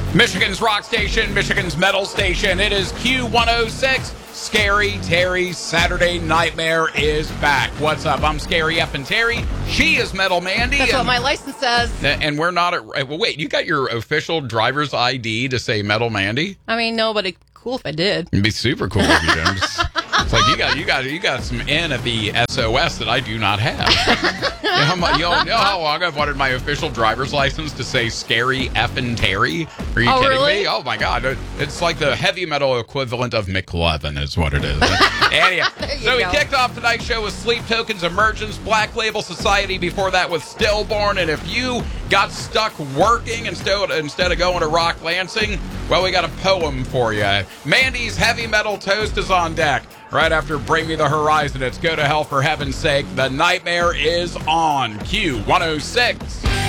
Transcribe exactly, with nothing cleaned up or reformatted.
Michigan's rock station, Michigan's metal station. It is Q one oh six. Scary Terry's Saturday Nightmare is back. What's up? I'm Scary Effin' Terry. She is Metal Mandy. That's and, what my license says. And we're not at... Well, wait, you got your official driver's I D to say Metal Mandy? I mean, no, but it's cool if I did. It'd be super cool if you did. Just, it's like you got you got you got some N at the S O S that I do not have. you, know how much, you know, you know how long I've wanted my official driver's license to say Scary Effin' Terry? Are you oh, kidding really? me? Oh my God! It's like the heavy metal equivalent of McLovin is what it is. Anyway, so we go. kicked off tonight's show with Sleep Tokens Emergence, Black Label Society. Before that with Stillborn. And if you got stuck working instead instead of going to Rock Lansing, well, we got a poem for you. Mandy's heavy metal toast is on deck. Right after Bring Me the Horizon, it's Go to Hell for Heaven's Sake. The Nightmare is on Q one oh six.